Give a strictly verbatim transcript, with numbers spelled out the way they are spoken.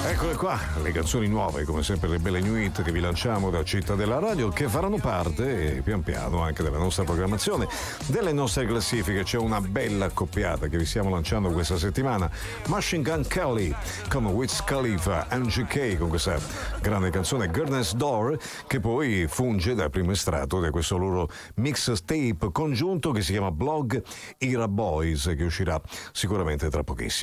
Eccole qua, le canzoni nuove, come sempre le belle new hit che vi lanciamo da Cittadella Radio, che faranno parte, pian piano, anche della nostra programmazione, delle nostre classifiche. C'è una bella accoppiata che vi stiamo lanciando questa settimana. Machine Gun Kelly con Wiz Khalifa, M G K con questa grande canzone Girl's Door, che poi funge da primo estratto di questo loro mixtape congiunto che si chiama Blog Era Boys, che uscirà sicuramente tra pochissimo.